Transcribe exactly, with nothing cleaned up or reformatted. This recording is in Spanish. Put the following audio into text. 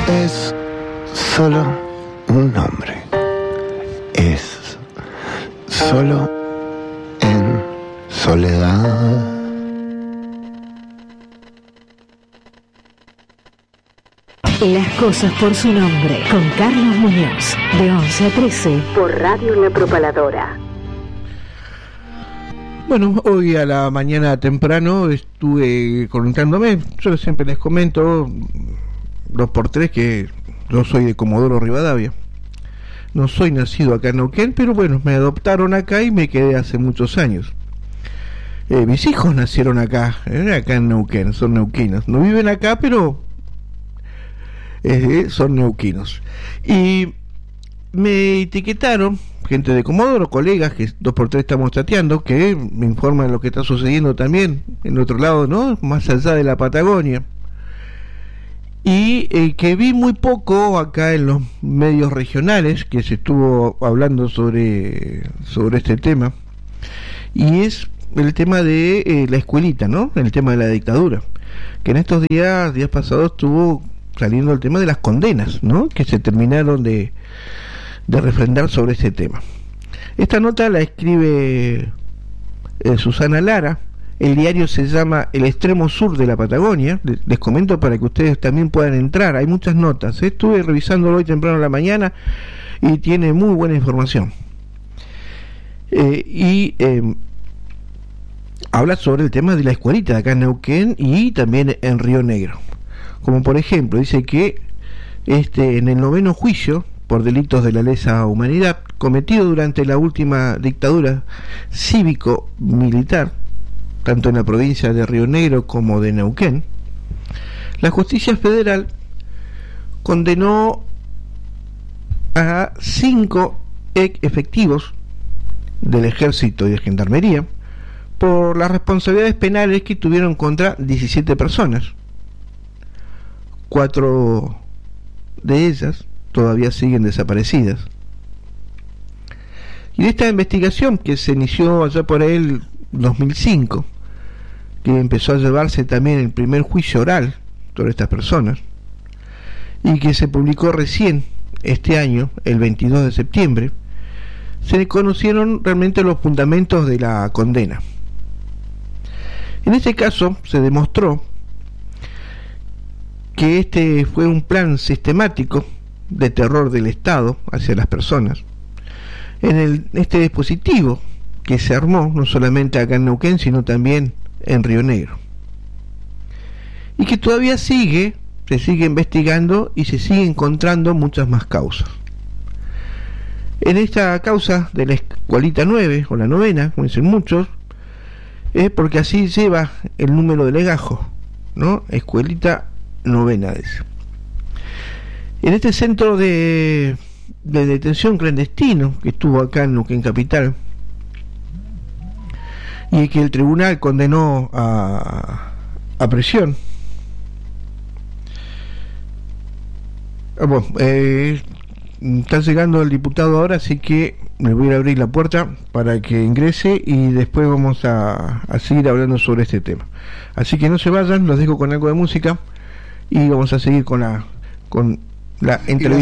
Es solo un nombre. Es solo en soledad. Las cosas por su nombre, con Carlos Muñoz, de once a trece, por Radio La Propaladora. Bueno, hoy a la mañana temprano estuve conectándome. Yo siempre les comento, dos por tres, que yo soy de Comodoro Rivadavia. No soy nacido acá en Neuquén, pero bueno, me adoptaron acá y me quedé hace muchos años. Eh, mis hijos nacieron acá, eh, acá en Neuquén, son neuquinos. No viven acá, pero eh, son neuquinos. Y me etiquetaron gente de Comodoro, colegas que dos por tres estamos chateando, que me informan lo que está sucediendo también en otro lado, ¿no? Más allá de la Patagonia. Y eh, que vi muy poco acá en los medios regionales, que se estuvo hablando sobre, sobre este tema, y es el tema de eh, la escuelita, ¿no? El tema de la dictadura, que en estos días, días pasados estuvo saliendo el tema de las condenas, ¿no? Que se terminaron de de refrendar sobre este tema. Esta nota la escribe eh, Susana Lara. El diario se llama El Extremo Sur de la Patagonia. Les comento para que ustedes también puedan entrar. Hay muchas notas. Estuve revisándolo hoy temprano en la mañana y tiene muy buena información. Eh, y eh, habla sobre el tema de la escuelita de acá en Neuquén y también en Río Negro. Como por ejemplo, dice que este en el noveno juicio por delitos de la lesa humanidad cometido durante la última dictadura cívico-militar, tanto en la provincia de Río Negro como de Neuquén, la justicia federal condenó a cinco ex efectivos del ejército y de gendarmería por las responsabilidades penales que tuvieron contra diecisiete personas. Cuatro de ellas todavía siguen desaparecidas. Y de esta investigación que se inició allá por el dos mil cinco, que empezó a llevarse también el primer juicio oral sobre estas personas, y que se publicó recién este año, el veintidós de septiembre, se conocieron realmente los fundamentos de la condena. En este caso se demostró que este fue un plan sistemático de terror del Estado hacia las personas en el, este dispositivo que se armó no solamente acá en Neuquén sino también en Río Negro, y que todavía sigue, se sigue investigando y se sigue encontrando muchas más causas. En esta causa de la escuelita nueve o la novena, como dicen muchos, es porque así lleva el número de legajo, ¿no? Escuelita novena de ese. En este centro de, de detención clandestino que estuvo acá en Neuquén Capital y que el tribunal condenó a, a prisión, ah, bueno, eh, está llegando el diputado ahora, así que me voy a abrir la puerta para que ingrese y después vamos a, a seguir hablando sobre este tema. Así que no se vayan, los dejo con algo de música y vamos a seguir con la con la entrevista.